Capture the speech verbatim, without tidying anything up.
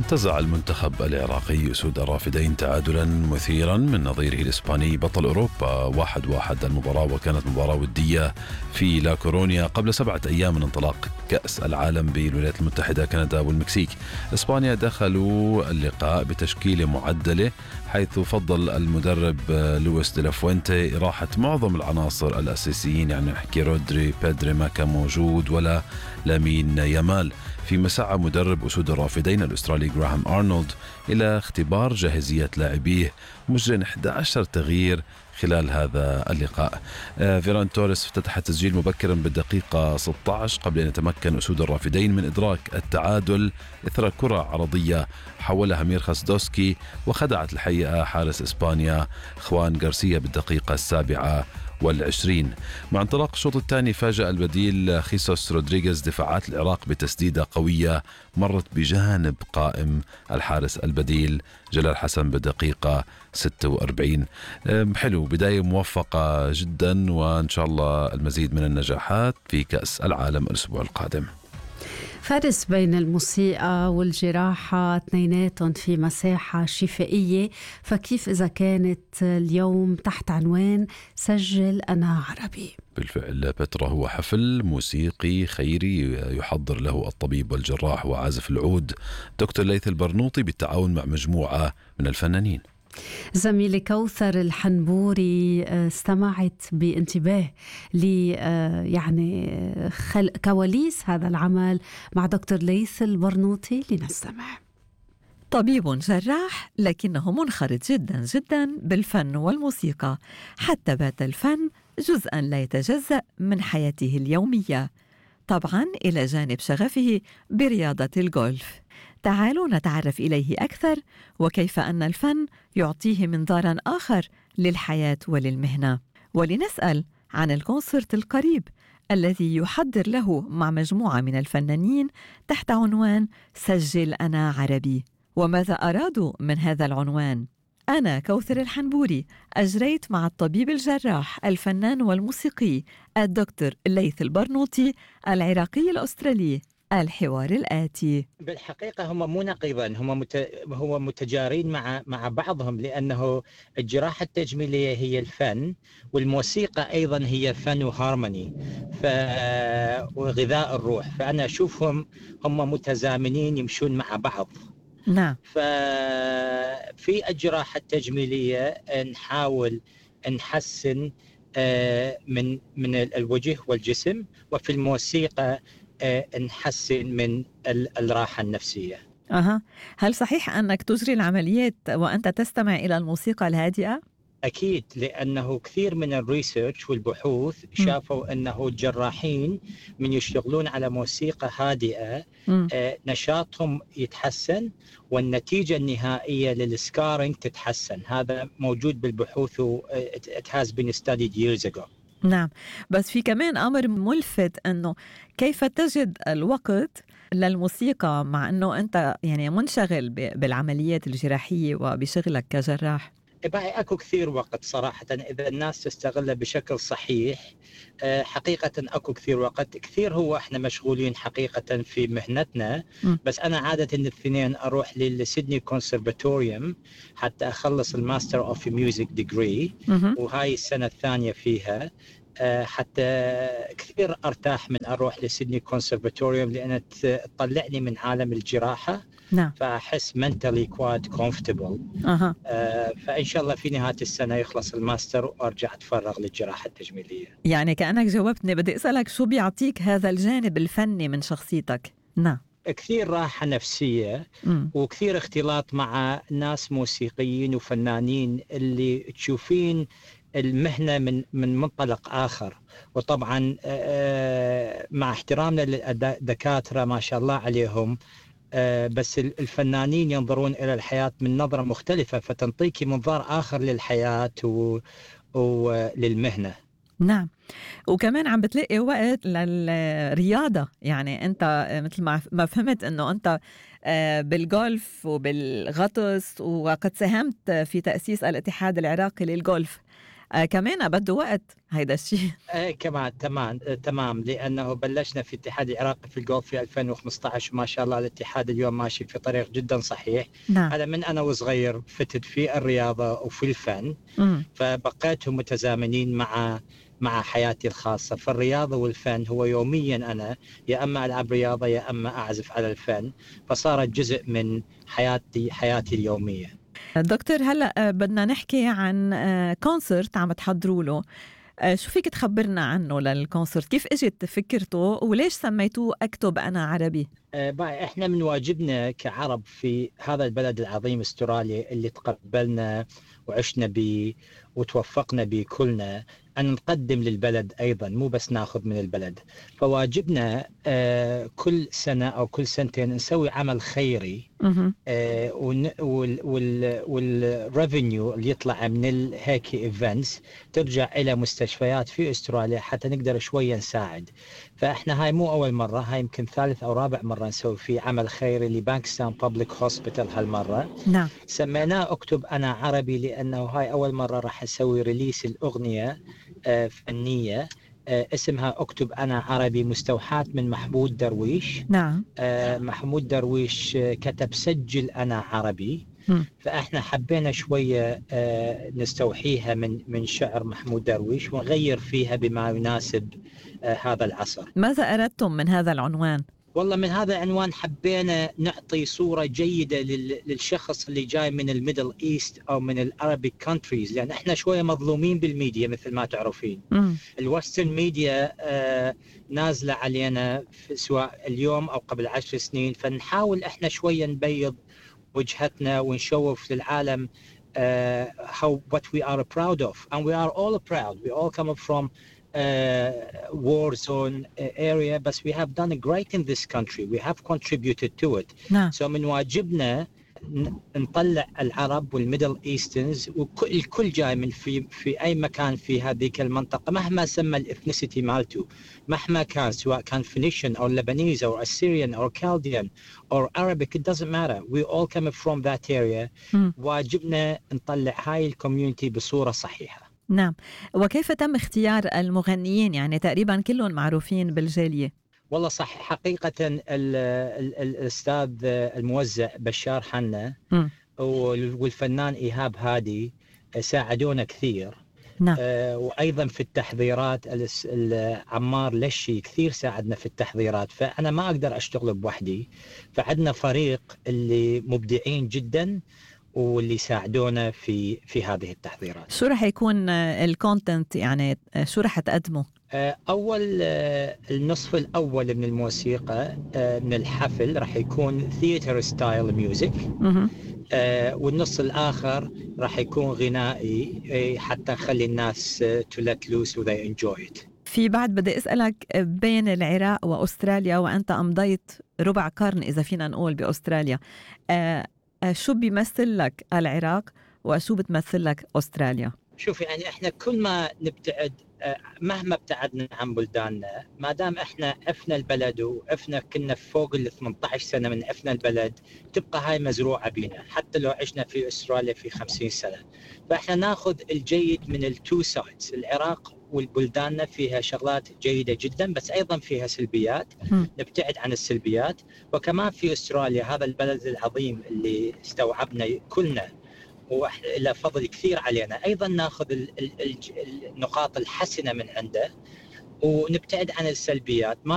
انتزع المنتخب العراقي أسود الرافدين تعادلا مثيرا من نظيره الإسباني بطل أوروبا واحد واحد المباراة، وكانت مباراة ودية في لا كورونيا قبل سبعة أيام من انطلاق كأس العالم بالولايات المتحدة، كندا والمكسيك. إسبانيا دخلوا اللقاء بتشكيلة معدلة، حيث فضل المدرب لويس دي لا فوينتي إراحة معظم العناصر الأساسيين، يعني نحكي رودري، بيدري ما كان موجود ولا لامين يامال، فيما سعى مدرب أسود الرافدين الأسترالي غراهام أرنولد إلى اختبار جاهزية لاعبيه، مجرٍ إحدى عشرة تغيير خلال هذا اللقاء. فيران توريس افتتح التسجيل مبكرا بالدقيقة ستة عشر قبل أن يتمكن أسود الرافدين من إدراك التعادل إثر كرة عرضية حولها مير خاسدوسكي، وخدعت الحقيقة حارس إسبانيا خوان غارسيا بالدقيقة السابعة والعشرين. مع انطلاق الشوط الثاني فاجأ البديل خيسوس رودريغيز دفاعات العراق بتسديدة قوية مرت بجانب قائم الحارس البديل جلال حسن بالدقيقة ستة وأربعين. حلو، بداية موفقة جدا، وإن شاء الله المزيد من النجاحات في كأس العالم الأسبوع القادم. فارس، بين الموسيقى والجراحة اثنيناتهم في مساحة شفائية، فكيف إذا كانت اليوم تحت عنوان سجل أنا عربي؟ بالفعل بترا هو حفل موسيقي خيري يحضر له الطبيب والجراح وعازف العود دكتور ليث البرنوطي بالتعاون مع مجموعة من الفنانين. زميلي كوثر الحنبوري استمعت بانتباه ل يعني كواليس هذا العمل مع دكتور ليث البرنوطي. لنستمع. طبيب جراح لكنه منخرط جدا جدا بالفن والموسيقى، حتى بات الفن جزءا لا يتجزأ من حياته اليومية، طبعا إلى جانب شغفه برياضة الجولف. تعالوا نتعرف إليه أكثر، وكيف أن الفن يعطيه منظارا آخر للحياة وللمهنة، ولنسأل عن الكونسرت القريب الذي يحضر له مع مجموعة من الفنانين تحت عنوان سجل أنا عربي، وماذا أرادوا من هذا العنوان. أنا كوثر الحنبوري أجريت مع الطبيب الجراح الفنان والموسيقي الدكتور ليث البرنوطي العراقي الأسترالي الحوار الآتي. بالحقيقة هم مو نقيضا، هم مت... هو متجارين مع مع بعضهم، لأنه الجراحة التجميلية هي الفن، والموسيقى أيضا هي فن وهارموني ف... وغذاء الروح، فأنا أشوفهم هم متزامنين يمشون مع بعض. نعم. ففي الجراحة التجميلية نحاول نحسن من من الوجه والجسم، وفي الموسيقى نحسن من الراحة النفسية. أها، هل صحيح أنك تجري العمليات وأنت تستمع إلى الموسيقى الهادئة؟ أكيد، لأنه كثير من الريسيرش والبحوث شافوا أنه الجراحين من يشتغلون على موسيقى هادئة آه نشاطهم يتحسن، والنتيجة النهائية للسكارينج تتحسن. هذا موجود بالبحوث و it has been studied years ago. نعم، بس في كمان أمر ملفت أنه كيف تجد الوقت للموسيقى مع أنه أنت يعني منشغل بالعمليات الجراحية وبشغلك كجراح. باقي اكو كثير وقت صراحة إذا الناس تستغله بشكل صحيح. حقيقة اكو كثير وقت، كثير هو احنا مشغولين حقيقة في مهنتنا. م. بس أنا عادة الاثنين أروح للسيدني كونسرفاتوريوم حتى أخلص الماستر أوف ميوزك ديجري، وهاي السنة الثانية فيها، حتى كثير أرتاح من أروح لسيدني كونسرفاتوريوم لأن تطلعني من عالم الجراحة. نعم. فأحس mentally quite comfortable. أه. آه فإن شاء الله في نهاية السنة يخلص الماستر وأرجع أتفرغ للجراحة التجميلية. يعني كأنك جاوبتني، بدي أسألك شو بيعطيك هذا الجانب الفني من شخصيتك؟ نعم. كثير راحة نفسية م. وكثير اختلاط مع ناس موسيقيين وفنانين اللي تشوفين المهنة من من منطلق آخر. وطبعا آه مع احترامنا للدكاترة ما شاء الله عليهم، آه بس الفنانين ينظرون إلى الحياة من نظرة مختلفة، فتنطيكي منظار آخر للحياة وللمهنة. نعم، وكمان عم بتلاقي وقت للرياضة. يعني أنت مثل ما فهمت أنه أنت بالجولف وبالغطس، وقد ساهمت في تأسيس الاتحاد العراقي للجولف. آه كمان بده وقت هيدا الشيء. آه كمان تمام آه تمام لأنه بلشنا في الاتحاد العراقي في الجولف في ألفين وخمسة عشر، وما شاء الله الاتحاد اليوم ماشي في طريق جدا صحيح. نعم. أنا من أنا وصغير فتت في الرياضة وفي الفن، م. فبقيتهم متزامنين مع مع حياتي الخاصة. فالرياضة والفن هو يوميا أنا يا أما ألعب رياضة يا أما أعزف على الفن، فصارت جزء من حياتي حياتي اليومية. دكتور هلأ بدنا نحكي عن كونسرت عم تحضروا له، شو فيك تخبرنا عنه للكونسرت؟ كيف اجت فكرته وليش سميتوه أكتب أنا عربي؟ بقى احنا من واجبنا كعرب في هذا البلد العظيم استراليا اللي تقبلنا وعشنا به وتوفقنا به كلنا أن نقدم للبلد أيضا، مو بس ناخذ من البلد. فواجبنا آه كل سنة أو كل سنتين نسوي عمل خيري، آه والريفينيو اللي يطلع من هيك ايفنتس ترجع إلى مستشفيات في أستراليا حتى نقدر شوية نساعد. فإحنا هاي مو أول مرة، هاي يمكن ثالث أو رابع مرة نسوي في عمل خيري لبانكستاون بابليك هوسبيتال هالمرة. نعم. سميناه أكتب أنا عربي لأنه هاي أول مرة راح نسوي ريليس الأغنية آه فنية آه اسمها أكتب أنا عربي، مستوحاة من محمود درويش. نعم. آه محمود درويش آه كتب سجل أنا عربي. م. فإحنا حبينا شوية آه نستوحيها من من شعر محمود درويش ونغير فيها بما يناسب آه هذا العصر. ماذا أردتم من هذا العنوان؟ والله من هذا العنوان حبينا نعطي صورة جيدة للشخص اللي جاي من الميدل إيست أو من العربي كونتريز، لأن إحنا شوية مظلومين بالميديا مثل ما تعرفين. الوسترن ميديا آه نازلة علينا سواء اليوم أو قبل عشر سنين، فنحاول إحنا شوية نبيض وجهتنا ونشوف للعالم uh, how what we are proud of, and we are all proud. We all come from uh, war zone area, but we have done great in this country. We have contributed to it. نعم. So من واجبنا نطلع العرب والميدل ايسترنز وكل الكل جاي من في في اي مكان في هذيك المنطقه مهما سمى الاثنيسيتي مالته، مهما كان سواء كان فينيشن او لبنيز او اسيريان او كالديان او Arabic, it doesn't matter. We all come from that area. م. واجبنا نطلع هاي الكوميونتي بصوره صحيحه. نعم. وكيف تم اختيار المغنيين؟ يعني تقريبا كلهم معروفين بالجاليه. والله صح، حقيقة ال ال الأستاذ الموزع بشار حنا م. والفنان إيهاب هادي ساعدونا كثير. نعم. آه وأيضا في التحضيرات عمار لشي كثير ساعدنا في التحضيرات، فأنا ما أقدر أشتغل بوحدي، فعندنا فريق اللي مبدعين جدا واللي يساعدونا في في هذه التحضيرات. شو رح يكون الكونتنت؟ يعني شو رح تقدموا؟ أول النصف الأول من الموسيقى من الحفل راح يكون ثياتر ستايل ميوزك، والنص الآخر راح يكون غنائي حتى نخلي الناس to let loose و they enjoy it. في بعد بدي أسألك، بين العراق وأستراليا وأنت أمضيت ربع قرن إذا فينا نقول بأستراليا، شو بيمثل لك العراق وشو بتمثل لك أستراليا؟ شوف يعني احنا كل ما نبتعد مهما ابتعدنا عن بلداننا، ما دام احنا عفنا البلد وعفنا كنا فوق ال ثمانية عشر سنه من عفنا البلد، تبقى هاي مزروعه بينا حتى لو عشنا في استراليا في خمسين سنه. فاحنا ناخذ الجيد من التو سايدز. العراق والبلداننا فيها شغلات جيده جدا بس ايضا فيها سلبيات، م. نبتعد عن السلبيات. وكمان في استراليا هذا البلد العظيم اللي استوعبنا كلنا وإلى فضل كثير علينا، أيضا ناخذ النقاط الحسنة من عنده ونبتعد عن السلبيات. ما